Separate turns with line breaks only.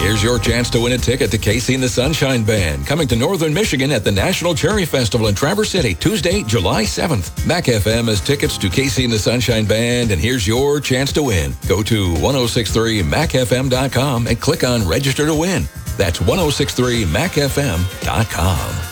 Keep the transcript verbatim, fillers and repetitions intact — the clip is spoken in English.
Here's your chance to win a ticket to Casey and the Sunshine Band, coming to Northern Michigan at the National Cherry Festival in Traverse City, Tuesday, July seventh. Mac F M has tickets to Casey and the Sunshine Band, and here's your chance to win. Go to ten sixty-three mac f m dot com and click on Register to Win. That's ten sixty-three mac f m dot com.